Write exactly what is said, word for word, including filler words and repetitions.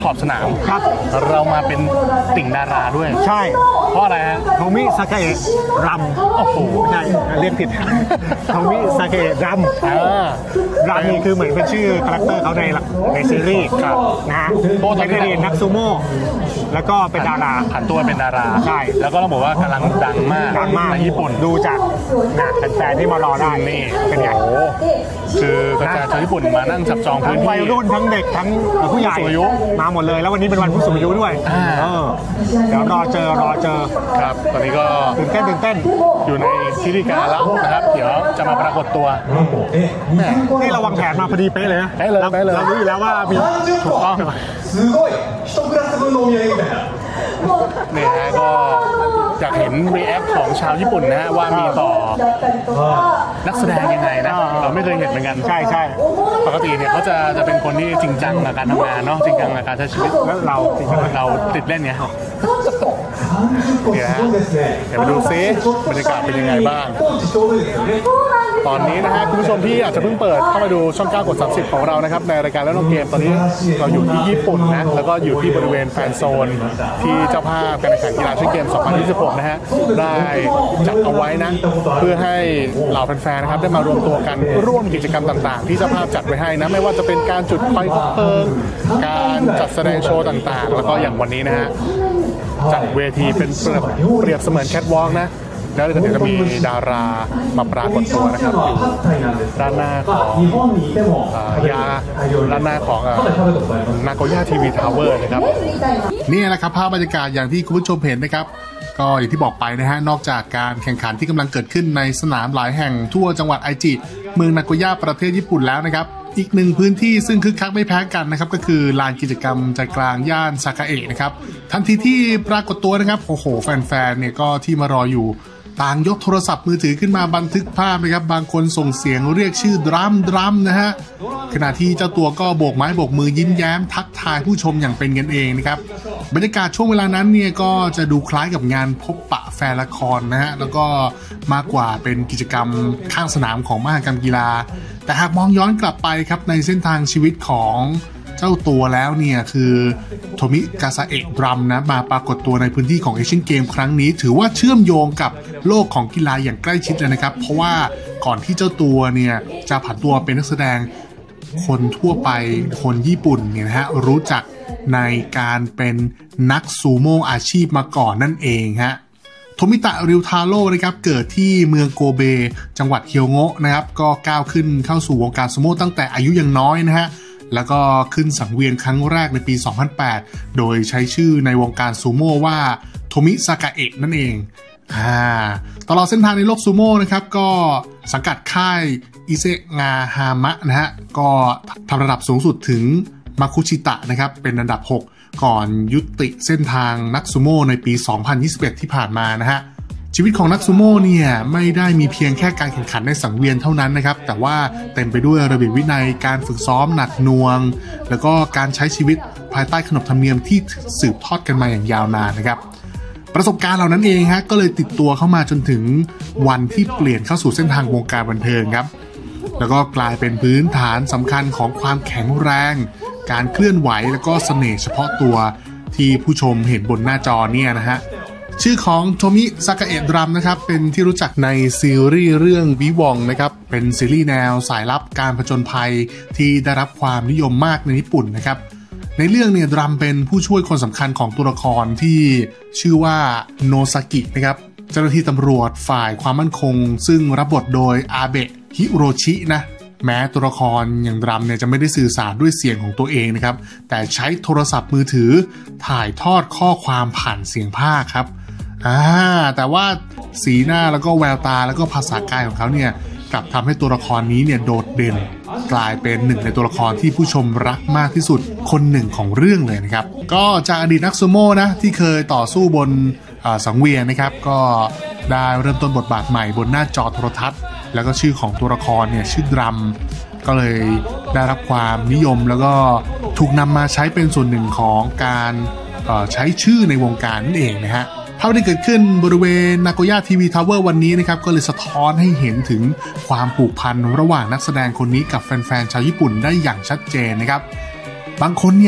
ขอบสนามครับเรามาเป็นติ่งดาราด้วยใช่เพราะอะไรฮะโทมิซากาเอะรัมโอ้โหใช่เรียกผิดโทมิซากาเอะรัมรัมนี่คือเหมือนเป็นชื่อคาแรคเตอร์เขาในในซีรีส์นะฮะเป็นนักเรียนนักซูโม่แล้วก็เป็นดาราผันตัวเป็นดาราใช่แล้วก็ต้องบอกว่ากำลังดังมากดังมากในญี่ปุ่นดูจากนะแฟนๆที่มารอได้นี่เป็นไงคือประชาชนญี่ปุ่นมานั่งจับจองพื้นที่วัยรุ่นทั้งเด็กทั้งผู้ใหญ่มาหมดเลยแล้ววันนี้เป็นวันผู้สูงอายุด้วยเดี๋ยวรอเจอรอเจอครับตอนนี้ก็ตื่นเต้นตื่นเต้นอยู่ในพิธีการแล้วนะครับเดี๋ยวจะมาปรากฏตัวนี่เราวางแผนมาพอดีเป๊ะเลยนะได้เลยได้เลยเรารู้อยู่แล้วว่ามีถูกต้องเนี่ยฮะก็อยากเห็นรีแอคของชาวญี่ปุ่นนะฮะว่ามีต่อนักแสดงยังไงนะเราไม่เคยเห็นเหมือนกันใช่ใช่ปกติเนี่ยเขาจะจะเป็นคนที่จริงจังกับการทำงานเนาะจริงจังกับการใช้ชีวิตแล้วเราเราติดเล่นเนี่ยเนี่ยฮะเดี๋ยวมาดูซิบรรยากาศเป็นยังไงบ้างตอนนี้นะฮะคุณผู้ชมที่อาจจะเพิ่งเปิดเข้ามาดูช่องเก้ากดสามสิบของเรานะครับในรายการเล่นเกมตอนนี้เราอยู่ที่ญี่ปุ่นนะแล้วก็อยู่ที่บริเวณแฟนโซนที่เจ้าภาพการแข่งขันกีฬาเอเชียนเกมสองพันยี่สิบหกนะฮะได้จัดเอาไว้นะเพื่อให้เหล่าแฟนๆนะครับได้มารวมตัวกันร่วมกิจกรรมต่างๆที่เจ้าภาพจัดไว้ให้นะไม่ว่าจะเป็นการจุดไฟเพลิงการจัดแสดงโชว์ต่างๆแล้วก็อย่างวันนี้นะฮะจัดเวทีเป็นเปรียบเสมือนแคทวอล์กนะแล้วเดี๋ยวจะมีดารามาปรากฏตัวนะครับอยู่ด้านหน้าของยาด้านหน้าของนาโกย่าทีวีทาวเวอร์นะครับนี่แหละครับภาพบรรยากาศอย่างที่คุณผู้ชมเห็นนะครับก็อย่างที่บอกไปนะฮะนอกจากการแข่งขันที่กำลังเกิดขึ้นในสนามหลายแห่งทั่วจังหวัดไอจิเมืองนาโกย่าประเทศญี่ปุ่นแล้วนะครับอีกหนึ่งพื้นที่ซึ่งคึกคักไม่แพ้กันนะครับก็คือลานกิจกรรมใจกลางย่านซากาเอะนะครับทันทีที่ปรากฏตัวนะครับโอ้โหแฟนๆเนี่ยก็ที่มารออยู่ต่างยกโทรศัพท์มือถือขึ้นมาบันทึกภาพนะครับบางคนส่งเสียงเรียกชื่อดรัมดรัมนะฮะขณะที่เจ้าตัวก็โบกไม้โบกมือยิ้มแย้มทักทายผู้ชมอย่างเป็นกันเองนะครับบรรยากาศช่วงเวลานั้นเนี่ยก็จะดูคล้ายกับงานพบปะแฟนละครนะฮะแล้วก็มากกว่าเป็นกิจกรรมข้างสนามของมหกรรมกีฬาแต่หากมองย้อนกลับไปครับในเส้นทางชีวิตของเจ้าตัวแล้วเนี่ยคือโทมิกาซาเอะดรัมนะมาปรากฏตัวในพื้นที่ของเอเชียนเกมครั้งนี้ถือว่าเชื่อมโยงกับโลกของกีฬาอย่างใกล้ชิดเลยนะครับเพราะว่าก่อนที่เจ้าตัวเนี่ยจะผันตัวเป็นนักแสดงคนทั่วไปคนญี่ปุ่นเนี่ยนะฮะรู้จักในการเป็นนักซูโม่อาชีพมาก่อนนั่นเองฮะโทมิตะริวทาโร่นะครับเกิดที่เมืองโกเบจังหวัดเคียวโงะนะครับก็ก้าวขึ้นเข้าสู่วงการซูโม่ตั้งแต่อายุยังน้อยนะฮะแล้วก็ขึ้นสังเวียนครั้งแรกในปี สองพันแปด โดยใช้ชื่อในวงการซูโม่ว่าโทมิซากาเอะนั่นเองอ่าตลอดเส้นทางในโลกซูโม่นะครับก็สังกัดค่ายอิเซงาฮามะนะฮะก็ทำระดับสูงสุดถึงมาคุชิตะนะครับเป็นอันดับหกก่อนยุติเส้นทางนักซูโม่ในปี สองพันยี่สิบเอ็ด ที่ผ่านมานะฮะชีวิตของนักซูโม่เนี่ยไม่ได้มีเพียงแค่การแข่งขันในสังเวียนเท่านั้นนะครับแต่ว่าเต็มไปด้วยระเบียบวินัยการฝึกซ้อมหนักหน่วงแล้วก็การใช้ชีวิตภายใต้ขนบธรรมเนียมที่สืบทอดกันมาอย่างยาวนานนะครับประสบการณ์เหล่านั้นเองฮะก็เลยติดตัวเข้ามาจนถึงวันที่เปลี่ยนเข้าสู่เส้นทางวงการบันเทิงครับแล้วก็กลายเป็นพื้นฐานสำคัญของความแข็งแรงการเคลื่อนไหวแล้วก็เสน่ห์เฉพาะตัวที่ผู้ชมเห็นบนหน้าจอเนี่ยนะฮะชื่อของโทมิซากาเอะดรัมนะครับเป็นที่รู้จักในซีรีส์เรื่องวิวองนะครับเป็นซีรีส์แนวสายลับการผจญภัยที่ได้รับความนิยมมากในญี่ปุ่นนะครับในเรื่องเนี่ยดรัมเป็นผู้ช่วยคนสำคัญของตัวละครที่ชื่อว่าโนซากินะครับเจ้าหน้าที่ตำรวจฝ่ายความมั่นคงซึ่งรับบทโดยอาเบะฮิโรชินะแม้ตัวละครอย่างดรัมเนี่ยจะไม่ได้สื่อสารด้วยเสียงของตัวเองนะครับแต่ใช้โทรศัพท์มือถือถ่ายทอดข้อความผ่านเสียงพากย์ครับอ่าแต่ว่าสีหน้าแล้วก็แววตาแล้วก็ภาษากายของเขาเนี่ยกลับทำให้ตัวละครนี้เนี่ยโดดเด่นกลายเป็นหนึ่งในตัวละครที่ผู้ชมรักมากที่สุดคนหนึ่งของเรื่องเลยนะครับก็จากอดีตนักซูโม่นะที่เคยต่อสู้บนสังเวียนนะครับก็ได้เริ่มต้นบทบาทใหม่บนหน้าจอโทรทัศน์แล้วก็ชื่อของตัวละครเนี่ยชื่อดรัมก็เลยได้รับความนิยมแล้วก็ถูกนำมาใช้เป็นส่วนหนึ่งของการใช้ชื่อในวงการนั่นเองนะฮะภาพที่เกิดขึ้นบริเวณนาโกย่าทีวีทาวเวอร์วันนี้นะครับก็เลยสะท้อนให้เห็นถึงความผูกพันระหว่างนักแสดงคนนี้กับแฟนๆชาวญี่ปุ่นได้อย่างชัดเจนนะครับบางคนเนี่ย